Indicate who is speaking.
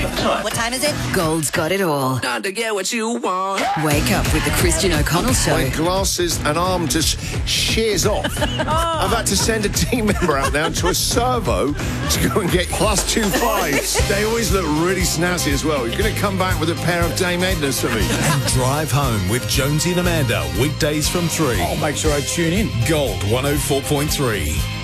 Speaker 1: What time is it? Gold's got it all.
Speaker 2: Time to get what you want.
Speaker 1: Wake up with the Christian O'Connell Show.
Speaker 3: My glasses and arm just shears off. I've had to send a team member out now to a servo to go and get +2 5s. They always look really snazzy as well. You're going to come back with a pair of Dame Ednas for me.
Speaker 4: Drive home with Jonesy and Amanda, weekdays from 3.
Speaker 5: I'll make sure I tune in.
Speaker 4: Gold 104.3.